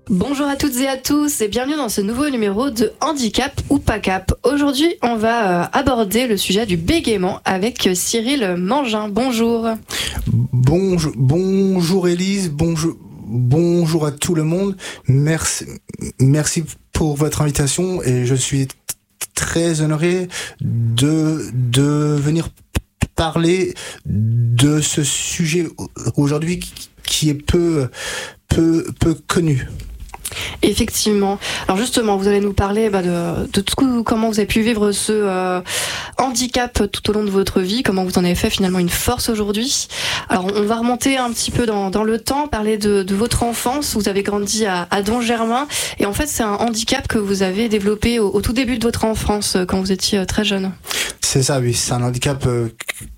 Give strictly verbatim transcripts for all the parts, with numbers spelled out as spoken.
Bonjour à toutes et à tous et bienvenue dans ce nouveau numéro de Handicap ou pas cap. Aujourd'hui, on va euh, aborder le sujet du bégaiement avec Cyril Mangin. Bonjour. Bonjour, bonjour Élise, bonjour, bonjour à tout le monde. Merci, merci pour votre invitation et je suis t- très honoré de, de venir parler de ce sujet aujourd'hui qui est peu, peu, peu connu. Effectivement. Alors justement, vous allez nous parler bah, de, de tout, comment vous avez pu vivre ce euh, handicap tout au long de votre vie, comment vous en avez fait finalement une force aujourd'hui. Alors on va remonter un petit peu dans, dans le temps, parler de, de votre enfance. Vous avez grandi à, à Don-Germain et en fait c'est un handicap que vous avez développé au, au tout début de votre enfance, quand vous étiez très jeune. C'est ça, oui. C'est un handicap euh,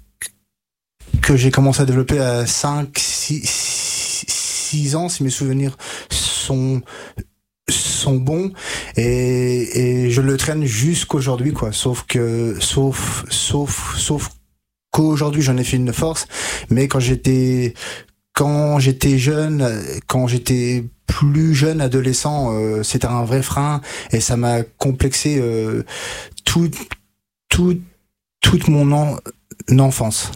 que j'ai commencé à développer à cinq, six ans, si mes souvenirs sont sont bons, et, et je le traîne jusqu'aujourd'hui, quoi. Sauf que, sauf, sauf, sauf qu'aujourd'hui j'en ai fait une force, mais quand j'étais, quand j'étais jeune, quand j'étais plus jeune, adolescent, euh, c'était un vrai frein et ça m'a complexé euh, tout, tout, toute mon en, enfance.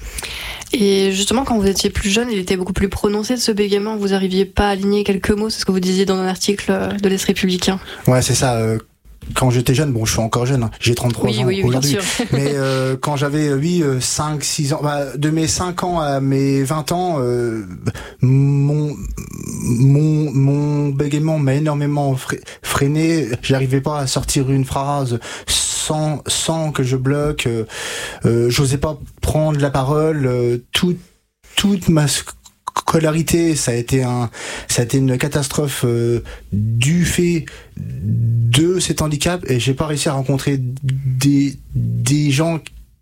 Et justement, quand vous étiez plus jeune, il était beaucoup plus prononcé de ce bégaiement. Vous n'arriviez pas à aligner quelques mots, c'est ce que vous disiez dans un article de l'Est républicain. Ouais, c'est ça. Euh, quand j'étais jeune, bon, je suis encore jeune, hein, j'ai trente-trois oui, ans oui, aujourd'hui. Bien sûr. Mais euh, quand j'avais, oui, cinq, six ans, bah, de mes cinq ans à mes vingt ans, euh, mon, mon, mon bégaiement m'a énormément freiné. J'arrivais pas à sortir une phrase sans, sans que je bloque. Euh, euh, j'osais pas prendre la parole. Euh, tout, toute ma scolarité, ça a été un, ça a été une catastrophe euh, du fait de cet handicap, et j'ai pas réussi à rencontrer des, des gens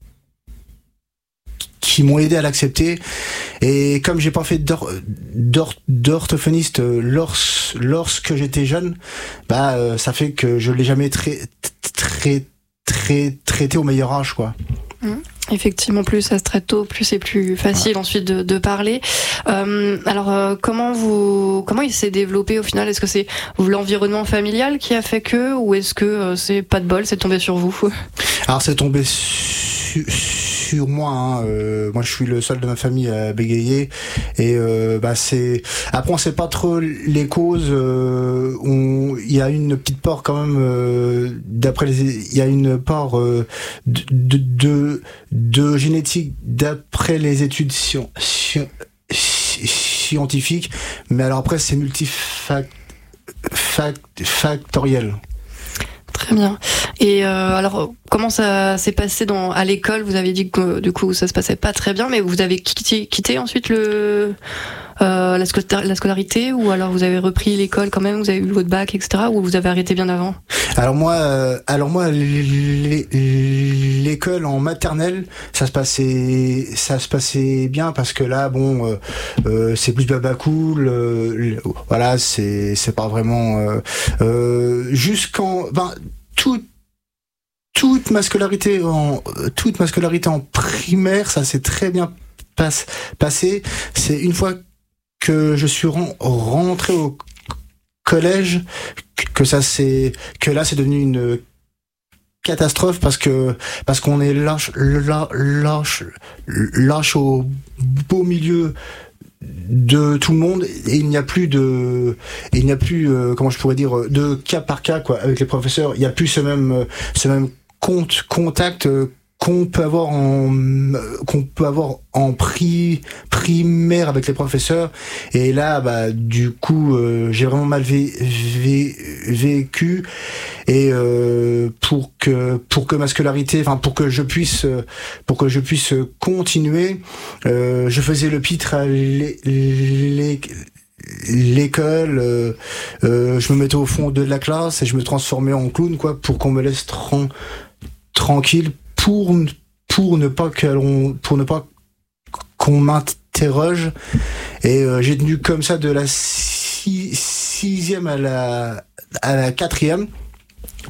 qui m'ont aidé à l'accepter. Et comme j'ai pas fait d'or, d'or, d'orthophoniste lors, lorsque j'étais jeune, bah euh, ça fait que je l'ai jamais très très très traité au meilleur âge, quoi. Mmh. Effectivement, plus ça se traite tôt, plus c'est plus facile ouais. ensuite de, de parler. Euh, alors, euh, comment vous, comment il s'est développé au final ? Est-ce que c'est l'environnement familial qui a fait que, ou est-ce que euh, c'est pas de bol, c'est tombé sur vous ? Alors, c'est tombé su- sur moi. Hein. Euh, moi, je suis le seul de ma famille à bégayer, et euh, bah c'est. Après, on sait pas trop les causes. Euh, on, il y a une petite part quand même. Euh, d'après les, il y a une part euh, de, de, de de génétique d'après les études sci- sci- scientifiques, mais alors après c'est multifactoriel. Très bien. Et euh, alors, comment ça s'est passé dans, à l'école ? Vous avez dit que du coup ça se passait pas très bien, mais vous avez quitté, quitté ensuite le, euh, la, scolar- la scolarité, ou alors vous avez repris l'école quand même, vous avez eu votre bac, et cetera, ou vous avez arrêté bien avant ? Alors moi, euh, alors moi, l'école en maternelle, ça se passait, ça se passait bien, parce que là, bon, euh, euh, c'est plus baba cool, euh, voilà, c'est, c'est pas vraiment euh, euh, jusqu'en, ben, tout. Toute ma scolarité en toute ma scolarité en primaire, ça s'est très bien passe, passé. C'est une fois que je suis ren, rentré au collège que ça c'est que là c'est devenu une catastrophe, parce que parce qu'on est lâche lâche lâche au beau milieu de tout le monde, et il n'y a plus de et il n'y a plus euh, comment je pourrais dire de cas par cas, quoi, avec les professeurs. Il n'y a plus ce même ce même compte contact euh, qu'on peut avoir en qu'on peut avoir en pri, primaire avec les professeurs. Et là, bah du coup, euh, j'ai vraiment mal vé, vé, vécu. Et euh, pour que pour que ma scolarité, enfin pour que je puisse pour que je puisse continuer, euh, je faisais le pitre à l'é, l'é, l'école. Euh, euh, je me mettais au fond de la classe et je me transformais en clown, quoi, pour qu'on me laisse tran, tranquille. Pour, pour ne pas que l'on, pour ne pas qu'on m'interroge. Et euh, j'ai tenu comme ça de la six, sixième à la, à la quatrième.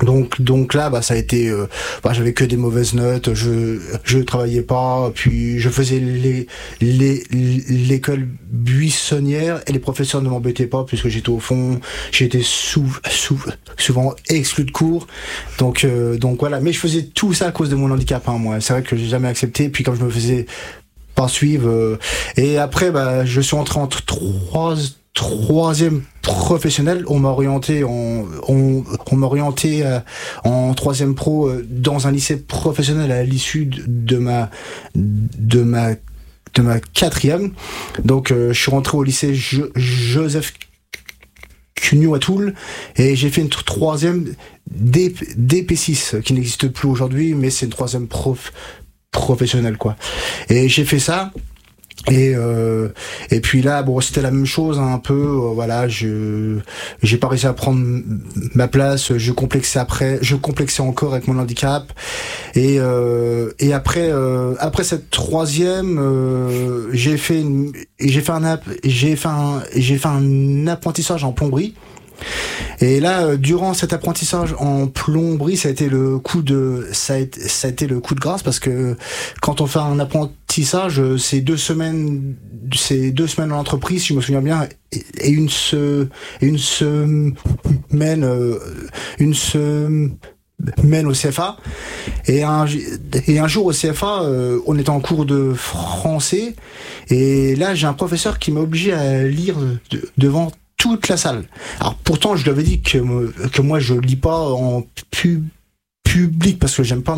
Donc donc là bah ça a été euh, bah, j'avais que des mauvaises notes, je je travaillais pas, puis je faisais les les l'école buissonnière et les professeurs ne m'embêtaient pas puisque j'étais au fond, j'étais sou, sou, souvent exclu de cours. Donc euh, donc voilà, mais je faisais tout ça à cause de mon handicap hein, moi. C'est vrai que j'ai jamais accepté, puis comme je me faisais pas suivre euh, et après bah je suis entré entre trois troisième professionnel, on m'a orienté en, on, on m'a orienté euh, en troisième pro euh, dans un lycée professionnel à l'issue de ma de ma de ma quatrième. Donc euh, je suis rentré au lycée jo- Joseph Cugnot à Toul et j'ai fait une troisième D P six qui n'existe plus aujourd'hui, mais c'est une troisième prof professionnelle quoi. Et j'ai fait ça. Et euh, et puis là bon c'était la même chose hein, un peu euh, voilà je j'ai pas réussi à prendre ma place, je complexais après je complexais encore avec mon handicap et euh, et après euh, après cette troisième euh, j'ai fait une, j'ai fait un app, j'ai fait un j'ai fait un apprentissage en plomberie. Et là, euh, durant cet apprentissage en plomberie, ça a été le coup de, ça a été, ça a été le coup de grâce parce que quand on fait un apprentissage, c'est deux semaines, c'est deux semaines en entreprise, si je me souviens bien, et une se, et une semaine, euh, une semaine au C F A. Et un, et un jour au C F A, euh, on était en cours de français, et là, j'ai un professeur qui m'a obligé à lire de, devant toute la salle. Alors pourtant je lui avais dit que que moi je lis pas en pub public parce que j'aime pas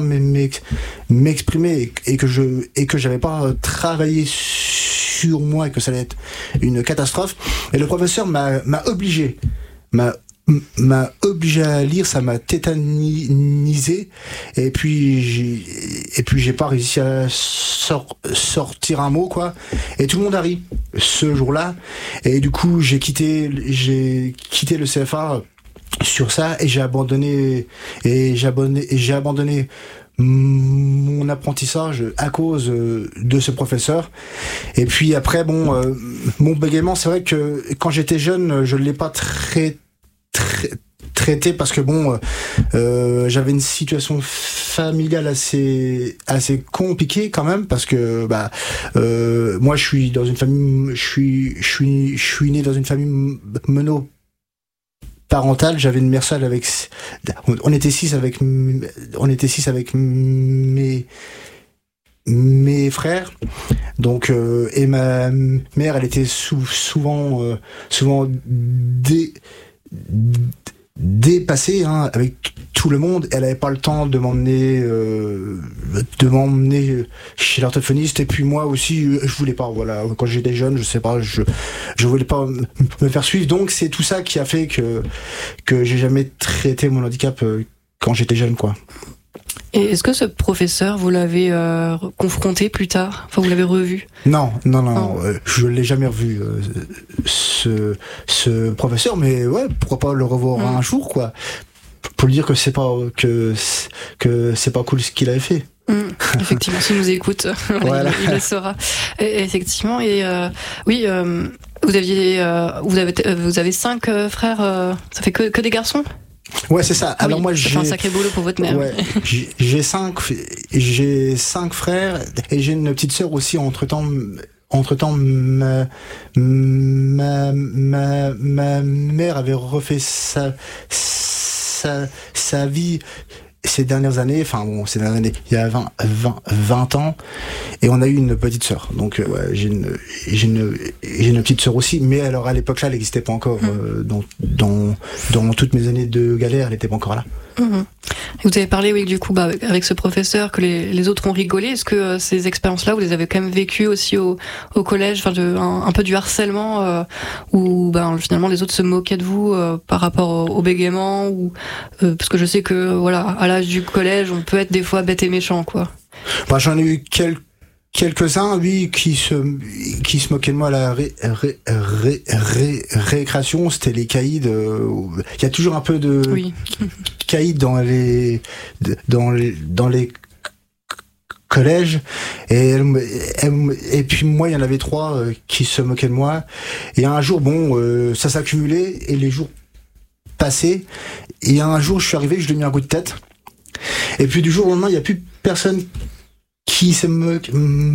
m'exprimer et que je et que j'avais pas travaillé sur moi et que ça allait être une catastrophe. Et le professeur m'a m'a obligé m'a m'a obligé à lire, ça m'a tétanisé et puis j'ai et puis j'ai pas réussi à sor, sortir un mot quoi et tout le monde a ri ce jour-là et du coup j'ai quitté j'ai quitté le C F A sur ça et j'ai abandonné et j'ai abandonné et j'ai abandonné mon apprentissage à cause de ce professeur. Et puis après bon euh, mon bégaiement, c'est vrai que quand j'étais jeune je l'ai pas très traité parce que bon euh, j'avais une situation familiale assez assez compliquée quand même parce que bah euh, moi je suis dans une famille je suis je suis je suis né dans une famille monoparentale, j'avais une mère seule avec on était six avec on était six avec mes mes frères donc euh, et ma mère elle était sou, souvent euh, souvent dé dépassée hein, avec tout le monde. Elle avait pas le temps de m'emmener euh, de m'emmener chez l'orthophoniste et puis moi aussi je voulais pas voilà quand j'étais jeune je sais pas je je voulais pas me faire suivre donc c'est tout ça qui a fait que que j'ai jamais traité mon handicap quand j'étais jeune quoi. Et est-ce que ce professeur, vous l'avez euh, confronté plus tard? Enfin, vous l'avez revu? Non, non, non, non. Euh, je l'ai jamais revu, euh, ce, ce professeur, mais ouais, pourquoi pas le revoir mmh. un jour, quoi. Pour lui dire que c'est pas, que, que c'est pas cool ce qu'il avait fait. Mmh, effectivement, s'il nous écoute, voilà. il, il le saura. Et, effectivement, et euh, oui, euh, vous aviez, euh, vous avez, vous avez cinq euh, frères, euh, ça fait que, que des garçons? Ouais, c'est ça. Ah Alors oui, moi, j'ai j'ai un sacré boulot pour votre mère. Ouais, j'ai, j'ai cinq, j'ai cinq frères et j'ai une petite sœur aussi. Entre temps, entre temps, ma, ma, ma, ma mère avait refait sa, sa, sa vie ces dernières années. Enfin bon, ces dernières années, il y a vingt, vingt, vingt ans, et on a eu une petite sœur. Donc euh, ouais, j'ai une, j'ai une, j'ai une petite sœur aussi. Mais alors à l'époque là, elle n'existait pas encore. Mmh. Euh, dans, dans, dans toutes mes années de galère, elle n'était pas encore là. Mmh. Vous avez parlé, oui, du coup, bah, avec ce professeur, que les, les autres ont rigolé. Est-ce que euh, ces expériences-là, vous les avez quand même vécues aussi au, au collège, enfin, de, un, un peu du harcèlement, euh, où ben, finalement les autres se moquaient de vous euh, par rapport au, au bégaiement, ou euh, parce que je sais que voilà, à l'âge du collège, on peut être des fois bête et méchant, quoi. Bah, j'en ai eu quelques Quelques-uns, oui, qui se qui se moquaient de moi à la ré, ré, ré, ré, récréation, c'était les caïds. Il euh, y a toujours un peu de oui. caïds dans les dans les dans les collèges et elle, elle, et puis moi il y en avait trois euh, qui se moquaient de moi et un jour bon euh, ça s'accumulait et les jours passé. Et un jour, je suis arrivé, je lui ai mis un coup de tête. Et puis du jour au lendemain, il n'y a plus personne qui s'est moqué,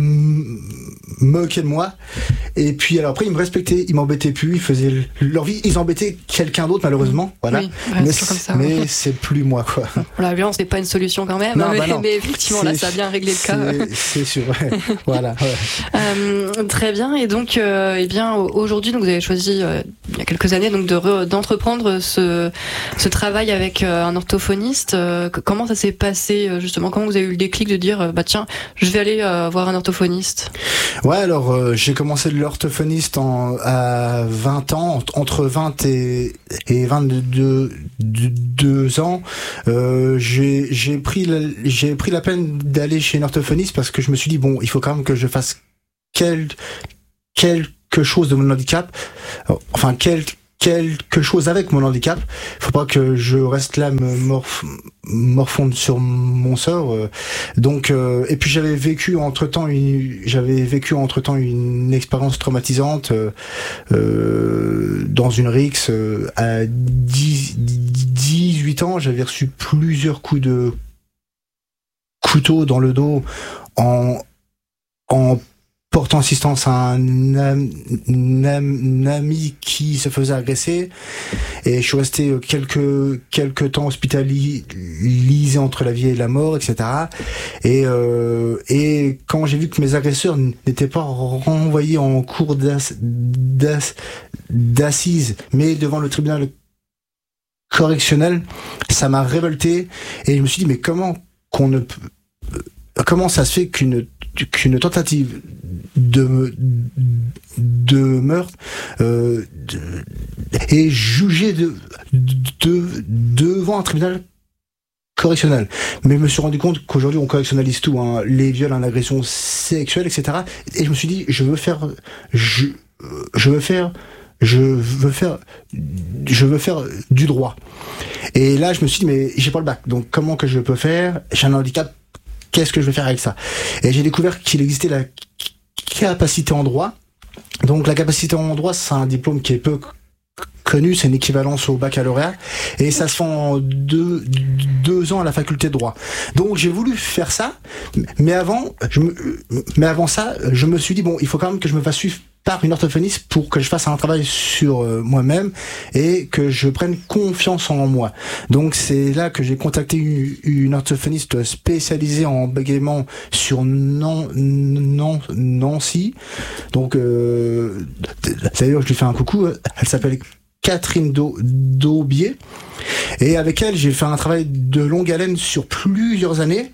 moqué de moi. Et puis alors après, ils me respectaient, ils m'embêtaient plus, ils faisaient leur vie, ils embêtaient quelqu'un d'autre malheureusement. Voilà. Oui, ouais, mais c'est comme ça, mais ouais. c'est plus moi quoi. La violence n'est pas une solution quand même, Non, mais, bah non. mais effectivement là, ça a bien réglé le cas. C'est, c'est sûr. Ouais. Voilà. Ouais. Euh, très bien. Et donc, euh, eh bien, aujourd'hui, donc vous avez choisi euh, il y a quelques années donc de re, d'entreprendre ce ce travail avec euh, un orthophoniste. Euh, comment ça s'est passé euh, justement? Comment vous avez eu le déclic de dire euh, bah tiens, je vais aller euh, voir un orthophoniste? Ouais, alors euh, j'ai commencé l'orthophoniste en, à vingt ans, entre vingt et, et vingt-deux deux ans. Euh, j'ai, j'ai pris la, j'ai pris la peine d'aller chez un orthophoniste parce que je me suis dit bon, il faut quand même que je fasse quel, quelque chose de mon handicap. Enfin, quel, quelque chose avec mon handicap. Faut pas que je reste là me morf, morfondre sur mon sort. Donc, euh, et puis j'avais vécu entre temps une, j'avais vécu entre temps une expérience traumatisante euh, euh, dans une rixe euh, à dix, dix-huit ans. J'avais reçu plusieurs coups de couteau dans le dos en en portant assistance à un, am, un, un ami qui se faisait agresser, et je suis resté quelques quelques temps hospitalisé entre la vie et la mort, et cetera. Et euh, et quand j'ai vu que mes agresseurs n'étaient pas renvoyés en cour d'ass, d'ass, d'assises, mais devant le tribunal correctionnel, ça m'a révolté, et je me suis dit mais comment qu'on ne comment ça se fait qu'une qu'une tentative de de meurtre euh, de, est jugée de, de devant un tribunal correctionnel. Mais je me suis rendu compte qu'aujourd'hui on correctionnalise tout, hein, les viols, hein, l'agression sexuelle, et cetera. Et je me suis dit je veux faire je je veux faire je veux faire je veux faire du droit. Et là je me suis dit mais j'ai pas le bac, donc comment que je peux faire? J'ai un handicap. Qu'est-ce que je vais faire avec ça? Et j'ai découvert qu'il existait la capacité en droit. Donc la capacité en droit, c'est un diplôme qui est peu connu, c'est une équivalence au baccalauréat, et ça se fait en deux, deux ans à la faculté de droit. Donc j'ai voulu faire ça, mais avant, je me, mais avant ça, je me suis dit bon, il faut quand même que je me fasse suivre par une orthophoniste pour que je fasse un travail sur euh, moi-même et que je prenne confiance en moi. Donc c'est là que j'ai contacté une, une orthophoniste spécialisée en bégaiement sur Nan, Nan, Nancy. Donc euh, d'ailleurs je lui fais un coucou. Elle s'appelle Catherine Daubier, et avec elle j'ai fait un travail de longue haleine sur plusieurs années,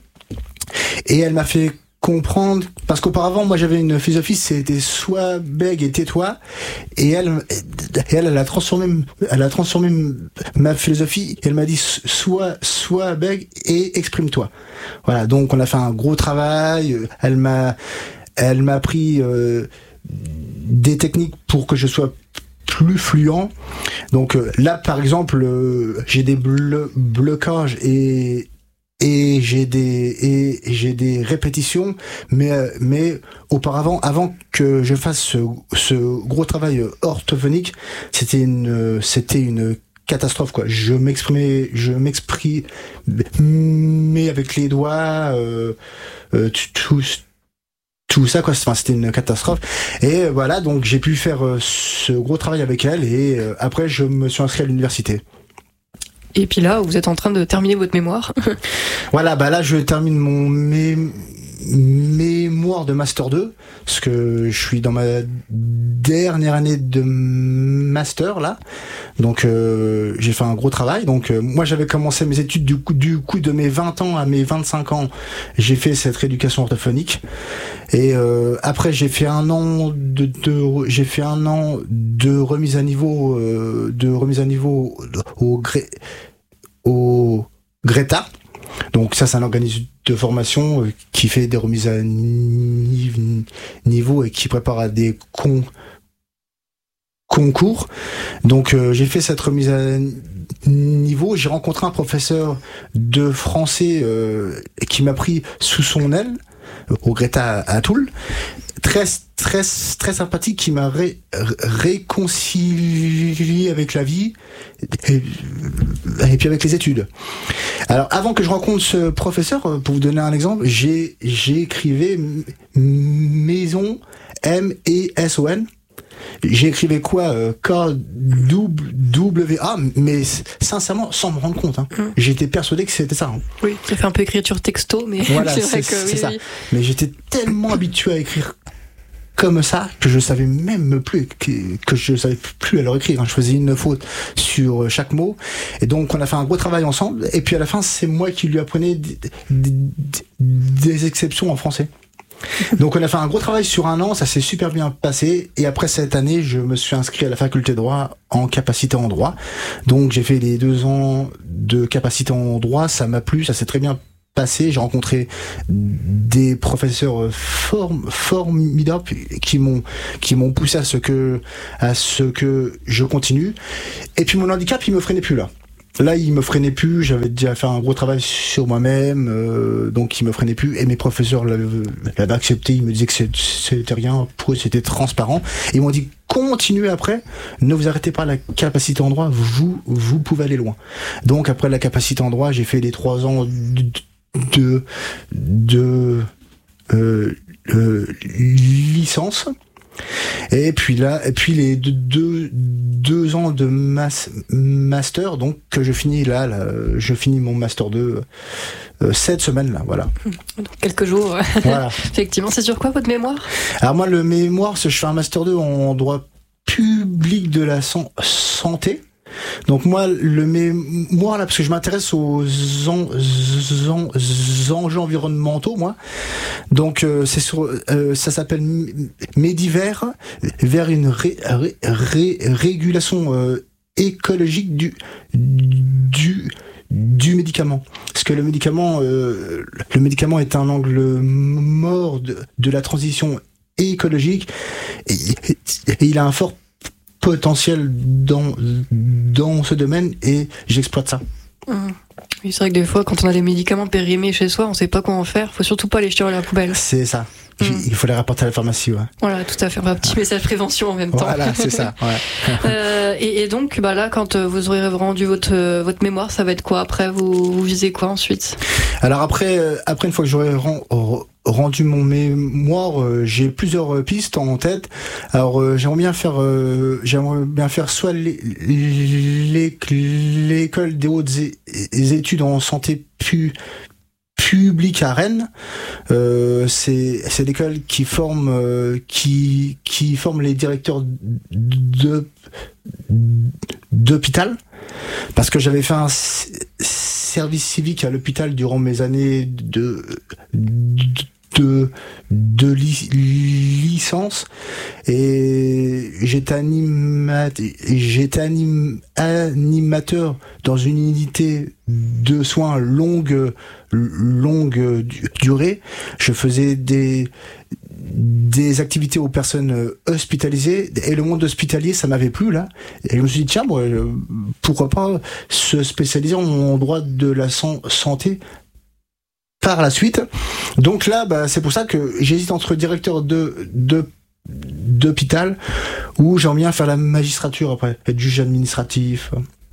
et elle m'a fait comprendre, parce qu'auparavant moi j'avais une philosophie, c'était soit bègue et tais-toi, et elle, et elle, elle a transformé, elle a transformé ma philosophie, et elle m'a dit soit, soit bègue et exprime-toi. Voilà, donc on a fait un gros travail, elle m'a, elle m'a appris euh, des techniques pour que je sois plus fluent. Donc euh, là par exemple euh, j'ai des blo- blocages et et j'ai des et j'ai des répétitions, mais euh, mais auparavant, avant que je fasse ce, ce gros travail orthophonique, c'était une c'était une catastrophe quoi. Je m'exprimais je m'exprimais mais avec les doigts euh, euh, tout tout ça quoi, enfin, c'était une catastrophe. Et voilà, donc j'ai pu faire euh, ce gros travail avec elle, et euh, après je me suis inscrit à l'université. Et puis là, vous êtes en train de terminer votre mémoire. Voilà, bah là je termine mon mé... mémoire de master deux, parce que je suis dans ma dernière année de master là. Donc euh, j'ai fait un gros travail. Donc euh, moi j'avais commencé mes études du coup, du coup de mes vingt ans à mes vingt-cinq ans, j'ai fait cette rééducation orthophonique. Et euh, après j'ai fait un an de, de j'ai fait un an de remise à niveau euh, de remise à niveau au gré au Greta. Donc ça c'est un organisme de formation euh, qui fait des remises à ni- niveau et qui prépare à des con concours. Donc euh, j'ai fait cette remise à niveau, j'ai rencontré un professeur de français euh, qui m'a pris sous son aile. au Greta à Toul. Très, très, très sympathique, qui m'a ré, réconcilié avec la vie et, et puis avec les études. Alors, avant que je rencontre ce professeur, pour vous donner un exemple, j'ai, j'ai écrivé maison, M E S O N. J'ai écrivé quoi euh, K W A, mais sincèrement sans me rendre compte. Hein. Mmh. J'étais persuadé que c'était ça. Hein. Oui, ça fait un peu écriture texto, mais voilà, c'est vrai c'est, que c'est oui, ça. oui. Mais j'étais tellement habitué à écrire comme ça que je savais même plus que, que je savais plus à leur écrire. Hein. Je faisais une faute sur chaque mot, et donc on a fait un gros travail ensemble. Et puis à la fin, c'est moi qui lui apprenais des, des, des exceptions en français. Donc on a fait un gros travail sur un an, ça s'est super bien passé, et après cette année je me suis inscrit à la faculté de droit en capacité en droit. Donc j'ai fait les deux ans de capacité en droit, ça m'a plu, ça s'est très bien passé, j'ai rencontré des professeurs form, formidables qui m'ont qui m'ont poussé à ce que à ce que je continue. Et puis mon handicap, il me freinait plus là. Là, il me freinait plus, j'avais déjà fait un gros travail sur moi-même, euh, donc il me freinait plus, et mes professeurs l'avaient, l'avaient accepté, ils me disaient que c'était rien, pour eux c'était transparent, et ils m'ont dit, continuez après, ne vous arrêtez pas à la capacité en droit, vous, vous pouvez aller loin. Donc après la capacité en droit, j'ai fait les trois ans de, de, de euh, euh, licence. Et puis là, et puis les deux, deux, deux ans de mas, master, donc que je finis là, là, je finis mon master deux euh, cette semaine là, voilà. Dans quelques jours. Voilà. Effectivement, c'est sur quoi votre mémoire ? Alors moi, le mémoire, c'est je fais un master deux en droit public de la san- santé. Donc moi, le mémoire là, parce que je m'intéresse aux en, en, enjeux environnementaux, moi. Donc euh, c'est sur, euh, ça s'appelle Médivers, vers une ré, ré, ré, régulation euh, écologique du du du médicament. Parce que le médicament, euh, le médicament est un angle mort de, de la transition écologique, et, et, et il a un fort potentiel dans dans ce domaine, et j'exploite ça. Mmh. Oui, c'est vrai que des fois, quand on a des médicaments périmés chez soi, on sait pas quoi en faire. Faut surtout pas les jeter à la poubelle. C'est ça. Mmh. Il faut les rapporter à la pharmacie, ouais. Voilà, tout à fait. Un petit message prévention en même temps. Voilà, c'est ça. Ouais. euh, et, et donc, bah là, quand vous aurez rendu votre votre mémoire, ça va être quoi après ? Vous, vous visez quoi ensuite ? Alors après, euh, après une fois que j'aurai ren- rendu mon mémoire, euh, j'ai plusieurs pistes en tête. Alors euh, j'aimerais bien faire, euh, j'aimerais bien faire soit les, les, l'école des hautes études en santé pu public à Rennes. Euh, c'est c'est l'école qui forme euh, qui qui forme les directeurs de d'hôpital, parce que j'avais fait un service civique à l'hôpital durant mes années de de de li, licence, et j'étais animateur j'étais anim, animateur dans une unité de soins longue longue durée. Je faisais des des activités aux personnes hospitalisées, et le monde hospitalier, ça m'avait plu là, et je me suis dit tiens, moi, pourquoi pas se spécialiser en droit de la san- santé par la suite. Donc là, bah, c'est pour ça que j'hésite entre directeur de, de d'hôpital, ou j'aimerais bien faire la magistrature après, être juge administratif.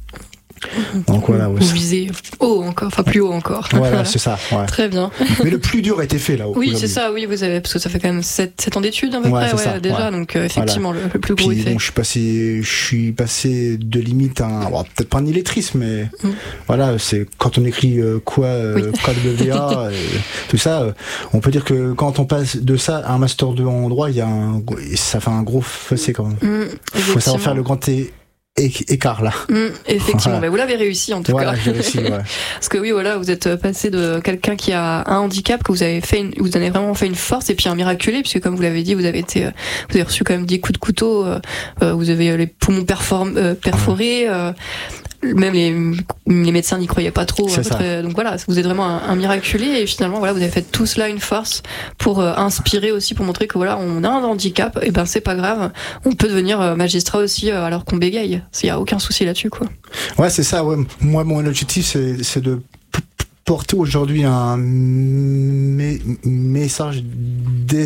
Donc voilà, ouais, vous visez haut encore, enfin plus haut encore. Voilà, voilà. C'est ça. Ouais. Très bien. Mais le plus dur a été fait là. Oui, c'est ça. Oui, vous avez, parce que ça fait quand même sept ans d'études à peu ouais, près, ouais, ça, déjà. ouais. Donc euh, effectivement, voilà. le, le plus gros Puis, est fait. Bon, je suis passé, je suis passé de limite à un, bon, peut-être pas un illettriste, mais mm. voilà, c'est quand on écrit euh, quoi, euh, oui. K W A, et tout ça, euh, on peut dire que quand on passe de ça à un master deux en droit, il y a un, ça fait un gros fossé quand même. Il mm, faut savoir faire le grand T. écart là. Mmh, effectivement, voilà. Mais vous l'avez réussi en tout voilà, cas. J'ai réussi, ouais. Parce que oui, voilà, vous êtes passé de quelqu'un qui a un handicap, que vous avez fait, une, vous avez vraiment fait une force, et puis un miraculé, puisque comme vous l'avez dit, vous avez été, vous avez reçu quand même dix coups de couteau, euh, vous avez les poumons perform, euh, perforés. Euh, même les, les médecins n'y croyaient pas trop. Votre, donc voilà, vous êtes vraiment un, un miraculé, et finalement voilà, vous avez fait tout cela une force pour euh, inspirer aussi, pour montrer que voilà, on a un handicap, et ben c'est pas grave, on peut devenir euh, magistrat aussi euh, alors qu'on bégaye. Il y a aucun souci là-dessus, quoi. Ouais, c'est ça. Ouais. Moi, mon objectif, c'est, c'est de p- porter aujourd'hui un mé- message d'es-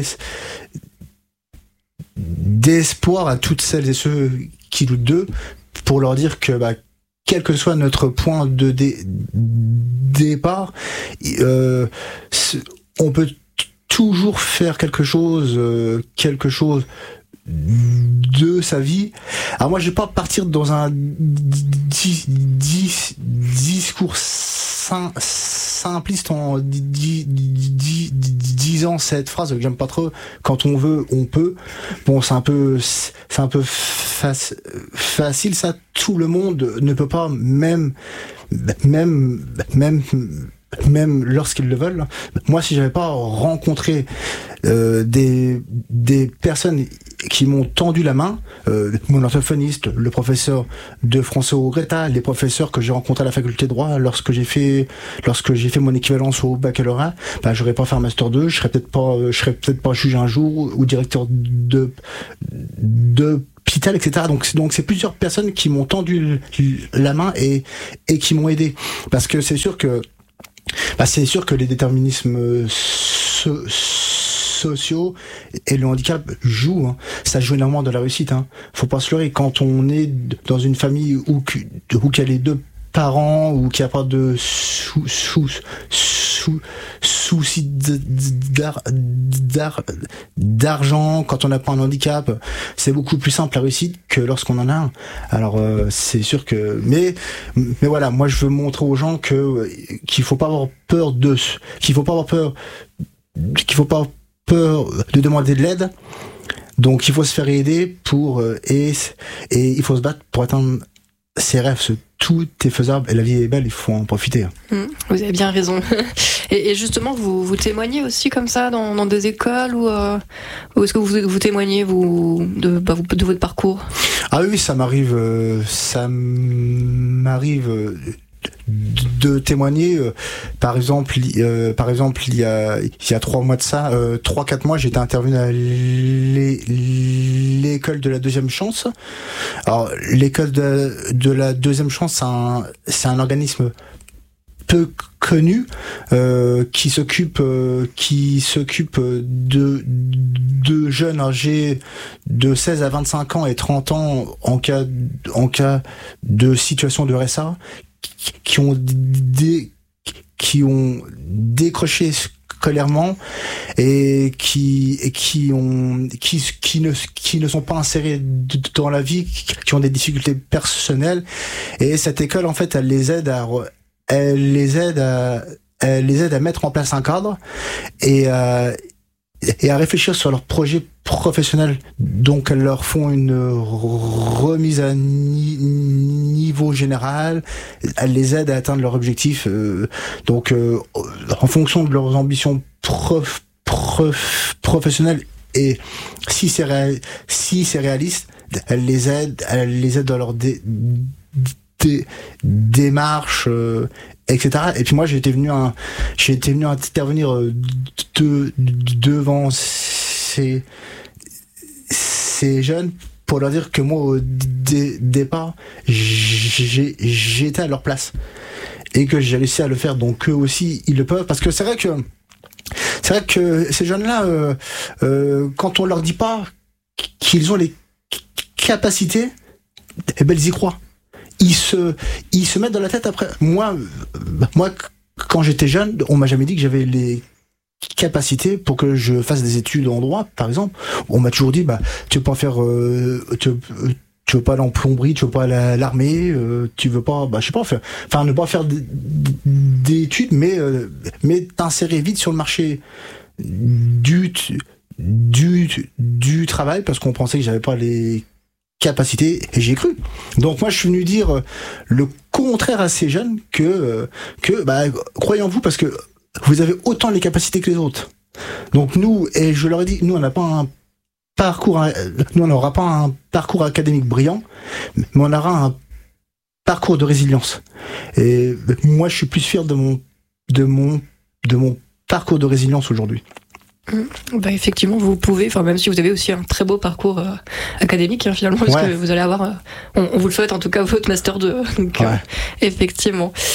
d'espoir à toutes celles et ceux qui doutent d'eux, pour leur dire que bah, quel que soit notre point de dé- départ, euh, on peut t- toujours faire quelque chose, euh, quelque chose de sa vie. Alors moi, je vais pas partir dans un di- di- discours sim- simpliste en di- di- di- disant cette phrase que j'aime pas trop. Quand on veut, on peut. Bon, c'est un peu, c'est un peu fac- facile. Ça, tout le monde ne peut pas, même, même, même. même lorsqu'ils le veulent. Moi, si j'avais pas rencontré euh, des des personnes qui m'ont tendu la main, euh, mon orthophoniste, le professeur de français au Greta, les professeurs que j'ai rencontrés à la faculté de droit lorsque j'ai fait lorsque j'ai fait mon équivalence au baccalauréat, bah j'aurais pas fait un master deux, je serais peut-être pas je serais peut-être pas juge un jour ou directeur de de hôpital, et cetera. Donc, donc c'est plusieurs personnes qui m'ont tendu la main et et qui m'ont aidé, parce que c'est sûr que Bah c'est sûr que les déterminismes so- sociaux et le handicap jouent, hein. Ça joue énormément dans la réussite, hein. Faut pas se leurrer. Quand on est dans une famille où où qu'il y a les deux parents, ou qu'il n'y a pas de sous sous sous souci d'ar, d'ar, d'argent, quand on n'a pas un handicap, c'est beaucoup plus simple la réussite que lorsqu'on en a un. Alors euh, c'est sûr que, mais mais voilà, moi je veux montrer aux gens que qu'il faut pas avoir peur de, qu'il faut pas avoir peur, qu'il faut pas avoir peur de demander de l'aide. Donc il faut se faire aider pour et et il faut se battre pour atteindre ses rêves. Tout est faisable et la vie est belle, il faut en profiter. Mmh, vous avez bien raison. Et, et justement, vous, vous témoignez aussi comme ça dans, dans des écoles, ou, euh, ou est-ce que vous, vous témoignez vous, de, bah, de votre parcours? Ah oui, ça m'arrive, euh, ça m'arrive euh, de témoigner. Euh, par exemple, euh, par exemple, il y a il y a trois mois de ça, euh, trois quatre mois, j'étais intervenu à l'é- l'école de la deuxième chance. Alors l'école de, de la deuxième chance, c'est un c'est un organisme peu connu euh, qui s'occupe euh, qui s'occupe de de jeunes âgés de seize à vingt-cinq ans et trente ans en cas en cas de situation de R S A, qui ont dé, qui ont décroché scolairement et qui et qui ont qui qui ne qui ne sont pas insérés dans la vie, qui ont des difficultés personnelles, et cette école en fait elle les aide à elle les aide à elle les aide à mettre en place un cadre et à et à réfléchir sur leurs projets professionnels. Donc elles leur font une remise à ni- niveau général, elles les aident à atteindre leurs objectifs, euh, donc euh, en fonction de leurs ambitions prof, prof, professionnelles, et si c'est réal, si c'est réaliste, elles les aident elles les aident dans leur dé, dé, démarche, euh, et cetera. Et puis moi j'ai été venu un, j'ai été venu intervenir de, de, devant ces ces jeunes pour leur dire que moi au dé, départ j'ai j'étais à leur place et que j'ai réussi à le faire, donc eux aussi ils le peuvent, parce que c'est vrai que c'est vrai que ces jeunes là euh, euh, quand on leur dit pas qu'ils ont les capacités, eh ben ils y croient. Ils se, ils se mettent dans la tête après. Moi, moi, quand j'étais jeune, on m'a jamais dit que j'avais les capacités pour que je fasse des études en droit, par exemple. On m'a toujours dit, bah, tu veux pas faire, euh, tu, tu veux pas aller en plomberie, tu veux pas aller à l'armée, euh, tu veux pas, bah, je sais pas, faire, enfin, ne pas faire d'études, mais, euh, mais t'insérer vite sur le marché du, du, du travail, parce qu'on pensait que j'avais pas les capacité, et j'y ai cru. Donc moi je suis venu dire le contraire à ces jeunes, que que bah croyez en vous, parce que vous avez autant les capacités que les autres. Donc nous, et je leur ai dit, nous on n'a pas un parcours nous on n'aura pas un parcours académique brillant, mais on aura un parcours de résilience. Et moi je suis plus fier de mon de mon de mon parcours de résilience aujourd'hui. Mmh. Bah effectivement, vous pouvez, enfin même si vous avez aussi un très beau parcours euh, académique, hein, finalement, parce ouais. que vous allez avoir, euh, on, on vous le souhaite en tout cas, votre master deux. Donc, ouais. euh, effectivement.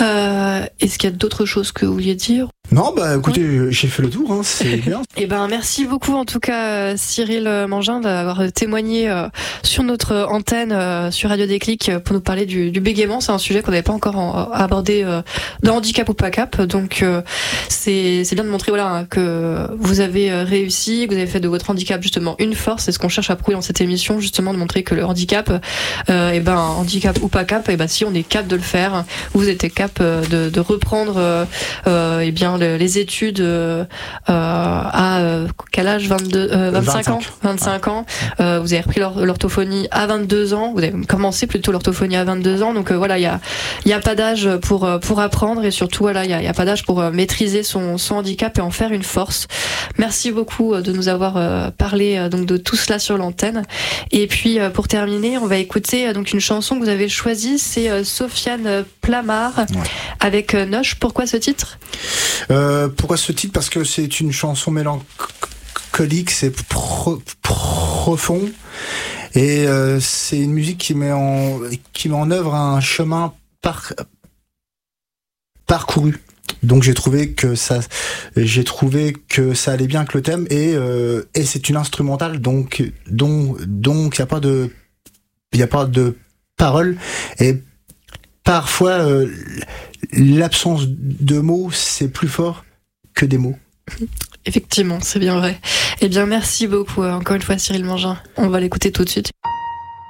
Euh, est-ce qu'il y a d'autres choses que vous vouliez dire? Non, bah écoutez, oui. j'ai fait le tour, hein, c'est bien. Et ben merci beaucoup en tout cas Cyril Mangin d'avoir témoigné euh, sur notre antenne euh, sur Radio Déclic pour nous parler du, du bégaiement. C'est un sujet qu'on n'avait pas encore en, abordé euh, dans Handicap ou pas cap, donc euh, c'est c'est bien de montrer voilà hein, que vous avez réussi, que vous avez fait de votre handicap justement une force. C'est ce qu'on cherche à prouver dans cette émission, justement de montrer que le handicap, euh, et ben handicap ou pas cap, et ben si on est cap de le faire, vous êtes cap de, de reprendre euh, euh, et bien les études euh, à euh, quel âge vingt-deux, euh, vingt-cinq ans vingt-cinq ans euh, vous avez repris l'orthophonie à vingt-deux ans, vous avez commencé plutôt l'orthophonie à vingt-deux ans, donc euh, voilà il y a il y a pas d'âge pour pour apprendre et surtout voilà il y a, y a pas d'âge pour maîtriser son son handicap et en faire une force. Merci beaucoup de nous avoir euh, parlé euh, donc de tout cela sur l'antenne. Et puis euh, pour terminer, on va écouter euh, donc une chanson que vous avez choisie, c'est euh, Sofiane Plamart ouais. avec euh, Noche. Pourquoi ce titre? Euh, pourquoi ce titre? Parce que c'est une chanson mélancolique, c'est pro- profond et euh, c'est une musique qui met en qui met en œuvre un chemin par, parcouru. Donc j'ai trouvé que ça, j'ai trouvé que ça allait bien avec le thème et euh, et c'est une instrumentale donc donc donc il y a pas de il y a pas de paroles et parfois euh, l'absence de mots c'est plus fort que des mots. Effectivement, c'est bien vrai. Eh bien merci beaucoup euh, encore une fois Cyril Mangin. On va l'écouter tout de suite.